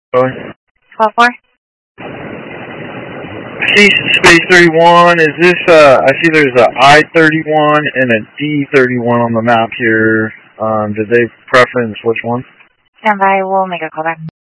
12-4. C space 31, is this, I see there's a I-31 and a D-31 on the map here. Did they preference which one? Stand by, we'll make a call back.